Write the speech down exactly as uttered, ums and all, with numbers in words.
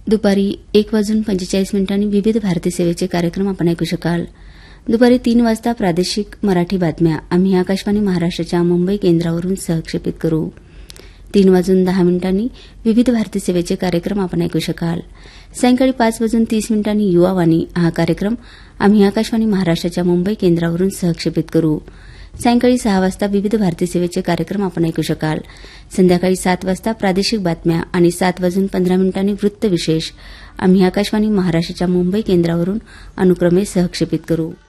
दुपारी एक वाजून पंचेचाळीस मिनिटांनी विविध भारती सेवेचे कार्यक्रम आपण ऐकू शकाल. दुपारी तीन वाजता प्रादेशिक मराठी बातम्या आम्ही आकाशवाणी महाराष्ट्राच्या मुंबई केंद्रावरून सहक्षेपित करू. तीन वाजून दहा मिनिटांनी विविध भारती सेवेचे कार्यक्रम आपण ऐकू शकाल. सायंकाळी पाच वाजून तीस मिनिटांनी युवावाणी हा कार्यक्रम आम्ही आकाशवाणी महाराष्ट्राच्या मुंबई केंद्रावरून सहक्षेपित करू. सायंकाळी सहा वाजता विविध भारती सेवेचे कार्यक्रम आपण ऐकू शकाल. संध्याकाळी सात वाजता प्रादेशिक बातम्या आणि सात वाजून पंधरा मिनिटांनी वृत्त विशेष आम्ही आकाशवाणी महाराष्ट्राच्या मुंबई केंद्रावरून अनुक्रमे सहक्षेपित करू.